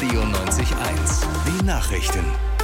Radio 90.1. Die Nachrichten.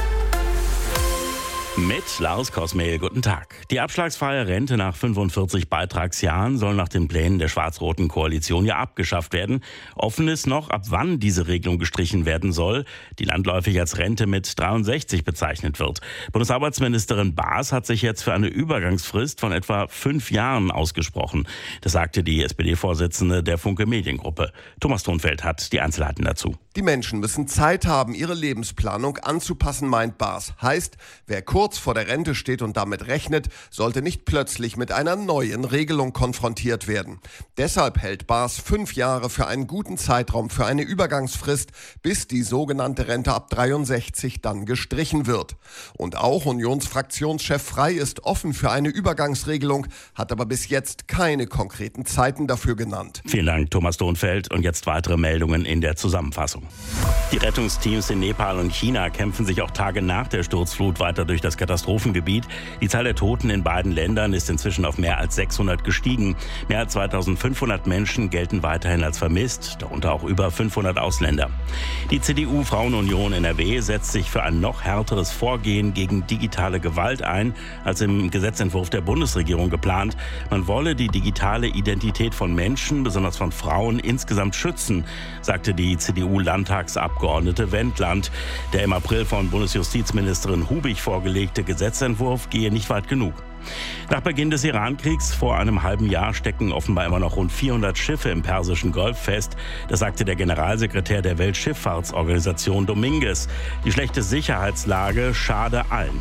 Mit Lars Kosmehl, guten Tag. Die abschlagsfreie Rente nach 45 Beitragsjahren soll nach den Plänen der schwarz-roten Koalition ja abgeschafft werden. Offen ist noch, ab wann diese Regelung gestrichen werden soll, die landläufig als Rente mit 63 bezeichnet wird. Bundesarbeitsministerin Baas hat sich jetzt für eine Übergangsfrist von etwa 5 Jahren ausgesprochen. Das sagte die SPD-Vorsitzende der Funke Mediengruppe. Thomas Thonfeld hat die Einzelheiten dazu. Die Menschen müssen Zeit haben, ihre Lebensplanung anzupassen, meint Baas. Heißt, wer kurz vor der Rente steht und damit rechnet, sollte nicht plötzlich mit einer neuen Regelung konfrontiert werden. Deshalb hält Baas 5 Jahre für einen guten Zeitraum für eine Übergangsfrist, bis die sogenannte Rente ab 63 dann gestrichen wird. Und auch Unionsfraktionschef Frey ist offen für eine Übergangsregelung, hat aber bis jetzt keine konkreten Zeiten dafür genannt. Vielen Dank, Thomas Thonfeld. Und jetzt weitere Meldungen in der Zusammenfassung. Die Rettungsteams in Nepal und China kämpfen sich auch Tage nach der Sturzflut weiter durch das Katastrophengebiet. Die Zahl der Toten in beiden Ländern ist inzwischen auf mehr als 600 gestiegen. Mehr als 2500 Menschen gelten weiterhin als vermisst, darunter auch über 500 Ausländer. Die CDU-Frauenunion NRW setzt sich für ein noch härteres Vorgehen gegen digitale Gewalt ein, als im Gesetzentwurf der Bundesregierung geplant. Man wolle die digitale Identität von Menschen, besonders von Frauen, insgesamt schützen, sagte die CDU-Landtagsabgeordnete Wendland. Der im April von Bundesjustizministerin Hubig vorgelegte Gesetzentwurf gehe nicht weit genug. Nach Beginn des Iran-Kriegs vor einem halben Jahr stecken offenbar immer noch rund 400 Schiffe im Persischen Golf fest. Das sagte der Generalsekretär der Weltschifffahrtsorganisation Dominguez. Die schlechte Sicherheitslage schade allen.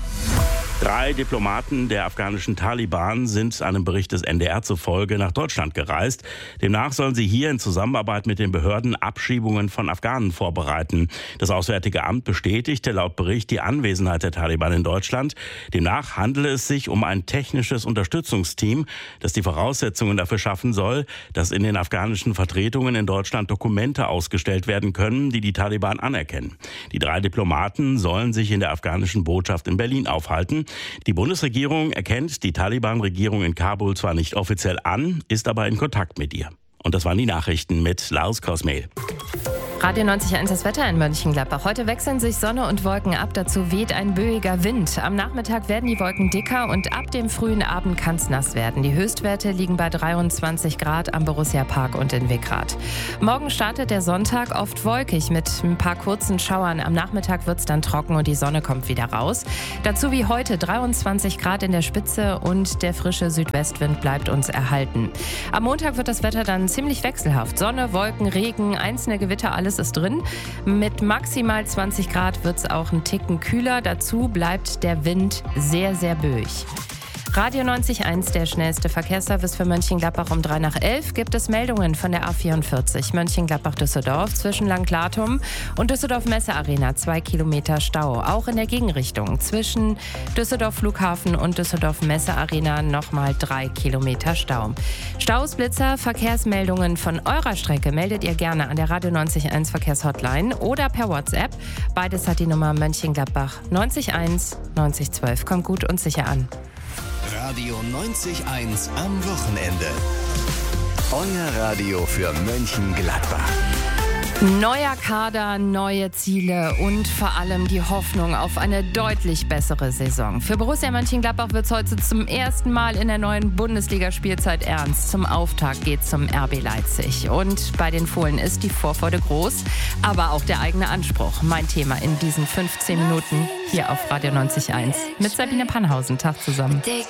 3 Diplomaten der afghanischen Taliban sind einem Bericht des NDR zufolge nach Deutschland gereist. Demnach sollen sie hier in Zusammenarbeit mit den Behörden Abschiebungen von Afghanen vorbereiten. Das Auswärtige Amt bestätigte laut Bericht die Anwesenheit der Taliban in Deutschland. Demnach handele es sich um ein technisches Unterstützungsteam, das die Voraussetzungen dafür schaffen soll, dass in den afghanischen Vertretungen in Deutschland Dokumente ausgestellt werden können, die die Taliban anerkennen. Die 3 Diplomaten sollen sich in der afghanischen Botschaft in Berlin aufhalten. Die Bundesregierung erkennt die Taliban-Regierung in Kabul zwar nicht offiziell an, ist aber in Kontakt mit ihr. Und das waren die Nachrichten mit Lars Kosmehl. Radio 90.1 das Wetter in Mönchengladbach. Heute wechseln sich Sonne und Wolken ab. Dazu weht ein böiger Wind. Am Nachmittag werden die Wolken dicker und ab dem frühen Abend kann es nass werden. Die Höchstwerte liegen bei 23 Grad am Borussia Park und in Wickrath. Morgen startet der Sonntag oft wolkig mit ein paar kurzen Schauern. Am Nachmittag wird es dann trocken und die Sonne kommt wieder raus. Dazu wie heute 23 Grad in der Spitze und der frische Südwestwind bleibt uns erhalten. Am Montag wird das Wetter dann ziemlich wechselhaft. Sonne, Wolken, Regen, einzelne Gewitter, alles ist drin. Mit maximal 20 Grad wird es auch ein Ticken kühler. Dazu bleibt der Wind sehr, sehr böig. Radio 90.1, der schnellste Verkehrsservice für Mönchengladbach um 3 nach 11, gibt es Meldungen von der A44 Mönchengladbach-Düsseldorf zwischen Langlatum und Düsseldorf-Messe-Arena. 2 Kilometer Stau. Auch in der Gegenrichtung zwischen Düsseldorf-Flughafen und Düsseldorf-Messe-Arena nochmal 3 Kilometer Stau. Staus, Blitzer, Verkehrsmeldungen von eurer Strecke meldet ihr gerne an der Radio 90.1 Verkehrshotline oder per WhatsApp. Beides hat die Nummer Mönchengladbach 90.1 9012. Kommt gut und sicher an. Radio 90.1 am Wochenende. Euer Radio für Mönchengladbach. Neuer Kader, neue Ziele und vor allem die Hoffnung auf eine deutlich bessere Saison. Für Borussia Mönchengladbach wird es heute zum ersten Mal in der neuen Bundesliga-Spielzeit ernst. Zum Auftakt geht's zum RB Leipzig. Und bei den Fohlen ist die Vorfreude groß, aber auch der eigene Anspruch. Mein Thema in diesen 15 Minuten hier auf Radio 90.1 mit Sabine Pannhausen. Tag zusammen.